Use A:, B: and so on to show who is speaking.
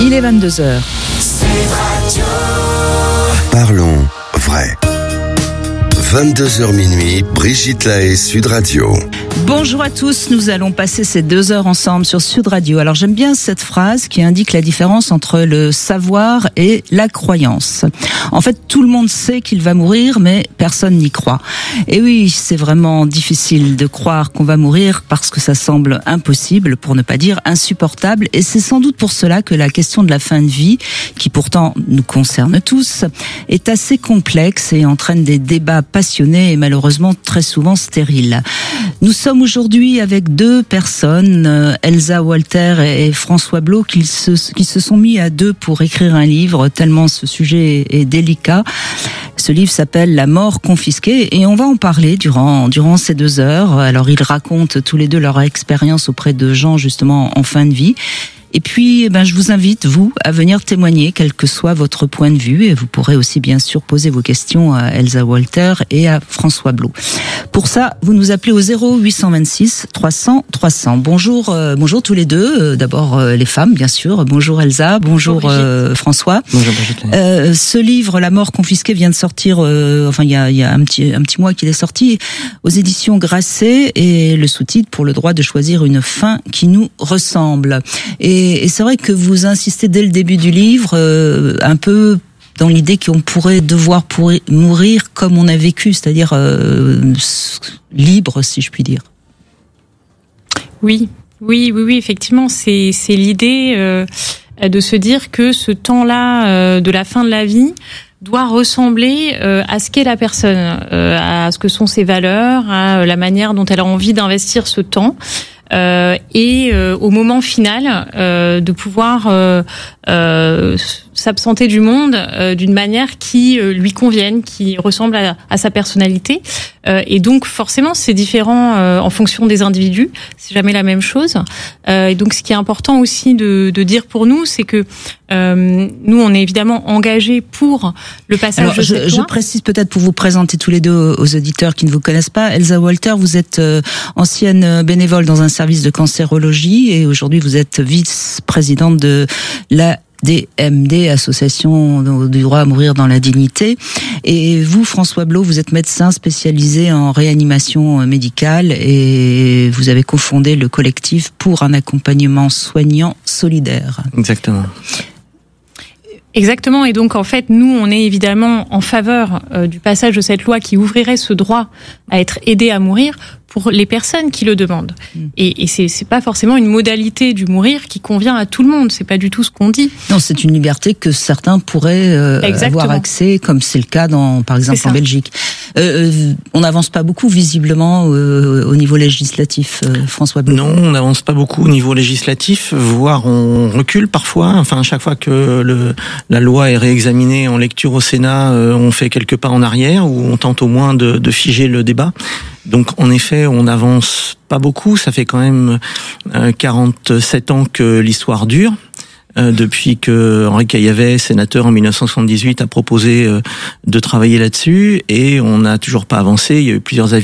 A: Il est 22h.
B: Parlons vrai. 22h minuit, Brigitte Lahaie, Sud Radio.
A: Bonjour à tous, nous allons passer ces 2 heures ensemble sur Sud Radio. Alors j'aime bien cette phrase qui indique la différence entre le savoir et la croyance. En fait, tout le monde sait qu'il va mourir, mais personne n'y croit. Et oui, c'est vraiment difficile de croire qu'on va mourir parce que ça semble impossible, pour ne pas dire insupportable. Et c'est sans doute pour cela que la question de la fin de vie, qui pourtant nous concerne tous, est assez complexe et entraîne des débats passionnés et malheureusement très souvent stériles. Nous sommes aujourd'hui avec 2 personnes, Elsa Walter et François Blot, qui se sont mis à 2 pour écrire un livre, tellement ce sujet est délicat. Ce livre s'appelle La mort confisquée et on va en parler durant ces 2 heures. Alors ils racontent tous les 2 leur expérience auprès de gens justement en fin de vie. Et puis, je vous invite, vous, à venir témoigner, quel que soit votre point de vue. Et vous pourrez aussi, bien sûr, poser vos questions à Elsa Walter et à François Blot. Pour ça, vous nous appelez au 0826 300 300. Bonjour tous les 2. D'abord, les femmes, bien sûr. Bonjour Elsa, bonjour François.
C: Bonjour Brigitte.
A: Ce livre, La mort confisquée, vient de sortir, il y a un petit mois qu'il est sorti, aux éditions Grasset, et le sous-titre, Pour le droit de choisir une fin qui nous ressemble. Et c'est vrai que vous insistez dès le début du livre, un peu dans l'idée qu'on pourrait devoir mourir comme on a vécu, c'est-à-dire libre, si je puis dire.
D: Oui, effectivement, c'est l'idée de se dire que ce temps-là de la fin de la vie doit ressembler à ce qu'est la personne, à ce que sont ses valeurs, à la manière dont elle a envie d'investir ce temps. Et au moment final de pouvoir s'absenter du monde d'une manière qui lui convienne, qui ressemble à sa personnalité. Et donc forcément c'est différent en fonction des individus, c'est jamais la même chose. Et donc ce qui est important aussi de dire pour nous, c'est que nous on est évidemment engagés pour le passage de cette loi.
A: Je précise peut-être pour vous présenter tous les 2 aux auditeurs qui ne vous connaissent pas. Elsa Walter, vous êtes ancienne bénévole dans un service de cancérologie et aujourd'hui vous êtes vice-présidente de la DMD, Association du droit à mourir dans la dignité. Et vous, François Blot, vous êtes médecin spécialisé en réanimation médicale et vous avez cofondé le collectif pour un accompagnement soignant solidaire.
D: Exactement, et donc en fait nous on est évidemment en faveur du passage de cette loi qui ouvrirait ce droit à être aidé à mourir pour les personnes qui le demandent. Et c'est pas forcément une modalité du mourir qui convient à tout le monde, c'est pas du tout ce qu'on dit.
A: Non, c'est une liberté que certains pourraient avoir accès, comme c'est le cas par exemple en Belgique. On n'avance pas beaucoup visiblement au niveau législatif, François Blot.
C: Non, on n'avance pas beaucoup au niveau législatif, voire on recule parfois. Enfin, à chaque fois que la loi est réexaminée en lecture au Sénat, on fait quelques pas en arrière ou on tente au moins de figer le débat. Donc en effet, on n'avance pas beaucoup. Ça fait quand même 47 ans que l'histoire dure. Depuis que Henri Caillavet, sénateur en 1978, a proposé de travailler là-dessus, et on n'a toujours pas avancé. Il y a eu plusieurs avis